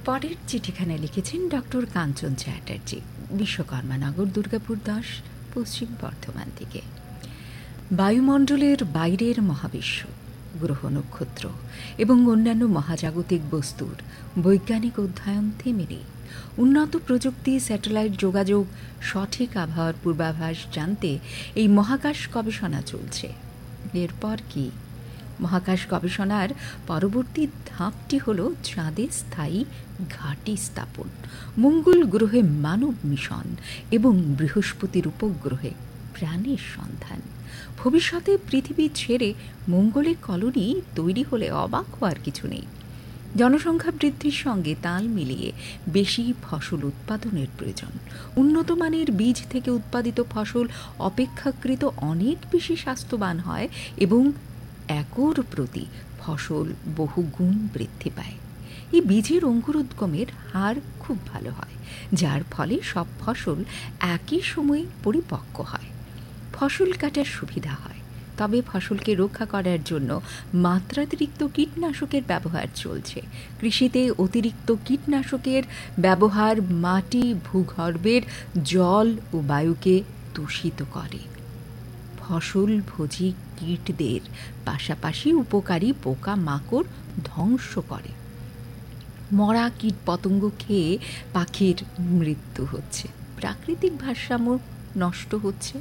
পরের চিঠিখানে লিখেছেন ডক্টর কাঞ্চন চ্যাটার্জি, বিশ্বকর্মানগর, দুর্গাপুর 10, পশ্চিম বর্ধমান থেকে। বায়ুমণ্ডলের বাইরের মহাবিশ্ব, গ্রহ, নক্ষত্র এবং অন্যান্য মহাজাগতিক বস্তুর বৈজ্ঞানিক অধ্যয়ন থেমে নেই। উন্নত প্রযুক্তি, স্যাটেলাইট যোগাযোগ, সঠিক আবহাওয়ার পূর্বাভাস জানতে এই মহাকাশ গবেষণা চলছে। এরপর কি? মহাকাশ গবেষণার পরবর্তী ধাপটি হল চাঁদে স্থায়ী ঘাঁটি স্থাপন, মঙ্গল গ্রহে মানব মিশন এবং বৃহস্পতির উপগ্রহে প্রাণের সন্ধান। ভবিষ্যতে পৃথিবী ছেড়ে মঙ্গলে কলোনি তৈরি হলে অবাক হওয়ার কিছু নেই। জনসংখ্যা বৃদ্ধির সঙ্গে তাল মিলিয়ে বেশি ফসল উৎপাদনের প্রয়োজন। উন্নত মানের বীজ থেকে উৎপাদিত ফসল অপেক্ষাকৃত অনেক বেশি স্বাস্থ্যবান হয় এবং একর প্রতি ফসল বহুগুণ বৃদ্ধি পায়। এই বীজের অঙ্কুরোদ্গমের হার খুব ভালো হয়, যার ফলে সব ফসল একই সময়ে পরিপক্ক হয়। ফসল কাটার সুবিধা হয়, তবে ফসলকে রক্ষা করার জন্য মাত্রাতিরিক্ত কীটনাশকের ব্যবহার চলছে। কৃষিতে অতিরিক্ত কীটনাশকের ব্যবহার মাটি, ভূগর্ভের জল ও বায়ুকে দূষিত করে। ফসলভোজী কীটদের পাশাপাশি উপকারী পোকা মাকড় ধ্বংস করে। মরা কীট পতঙ্গ খেয়ে পাখির মৃত্যু হচ্ছে, প্রাকৃতিক ভারসাম্য নষ্ট হচ্ছে।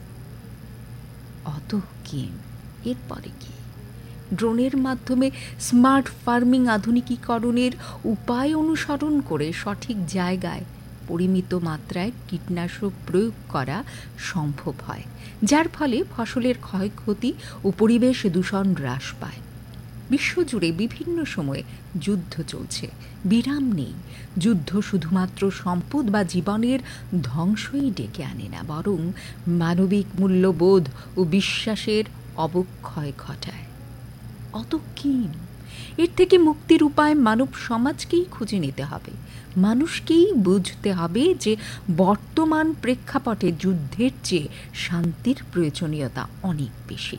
অত কি? এরপরে কি? ড্রোনের মাধ্যমে স্মার্ট ফার্মিং আধুনিকীকরণের উপায় অনুসরণ করে সঠিক জায়গায় পরিমিত মাত্রায় কীটনাশক প্রয়োগ করা সম্ভব হয়, যার ফলে ফসলের ক্ষয়ক্ষতি ও পরিবেশ দূষণ হ্রাস পায়। বিশ্বজুড়ে বিভিন্ন সময়ে যুদ্ধ চলছে, বিরাম নেই। যুদ্ধ শুধুমাত্র সম্পদ বা জীবনের ধ্বংসই ডেকে আনে না, বরং মানবিক মূল্যবোধ ও বিশ্বাসের অবক্ষয় ঘটায়। অত কি? এর থেকে মুক্তির উপায় মানব সমাজকেই খুঁজে নিতে হবে। মানুষকেই বুঝতে হবে যে বর্তমান প্রেক্ষাপটে যুদ্ধের চেয়ে শান্তির প্রয়োজনীয়তা অনেক বেশি।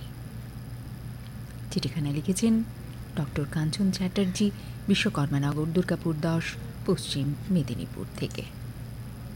চিঠিখানে লিখেছেন ডক্টর কাঞ্চন চ্যাটার্জি, বিশ্বকর্মানগর, দুর্গাপুর 10, পশ্চিম মেদিনীপুর থেকে।